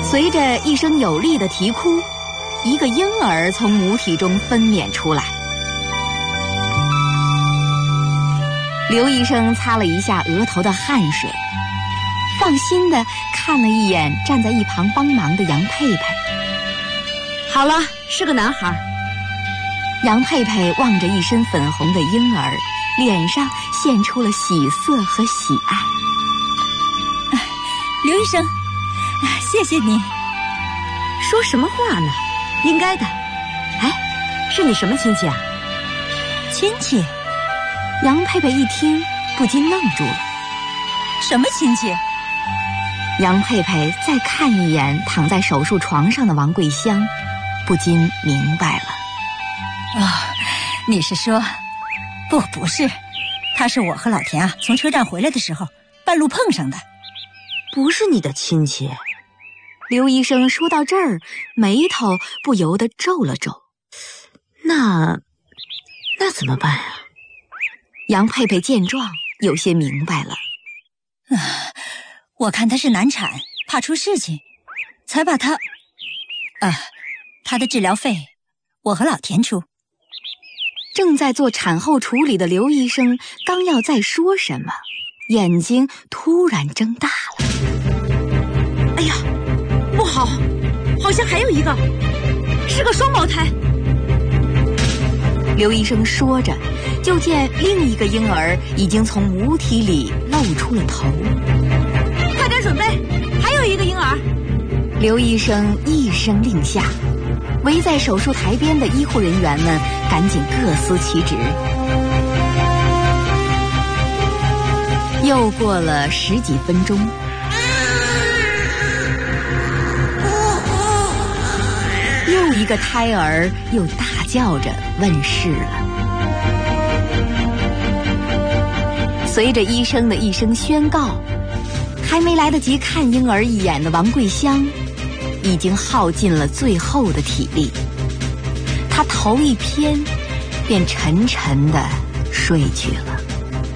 随着一声有力的啼哭，一个婴儿从母体中分娩出来。刘医生擦了一下额头的汗水，放心地看了一眼站在一旁帮忙的杨佩佩。 好了，是个男孩。 杨佩佩望着一身粉红的婴儿，脸上现出了喜色和喜爱。 刘医生，谢谢你。 说什么话呢？应该的。哎，是你什么亲戚啊？ 亲戚？ 杨佩佩一听，不禁愣住了。 什么亲戚？ 杨佩佩再看一眼躺在手术床上的王桂香，不禁明白了。 你是说……不是，他是我和老田啊从车站回来的时候半路碰上的。 不是你的亲戚。 刘医生说到这儿，眉头不由得皱了皱。 那怎么办啊？ 杨佩佩见状，有些明白了。 我看他是难产，怕出事情，才把他……他的治疗费我和老田出。 正在做产后处理的刘医生刚要再说什么，眼睛突然睁大了。 哎呀，不好，好像还有一个，是个双胞胎。 刘医生说着，就见另一个婴儿已经从母体里露出了头。 快点准备，还有一个婴儿。 刘医生一声令下，围在手术台边的医护人员们赶紧各司其职。又过了10几分钟，又一个胎儿又大叫着问世了。随着医生的一声宣告，还没来得及看婴儿一眼的王桂香已经耗尽了最后的体力，她头一偏，便沉沉地睡去了。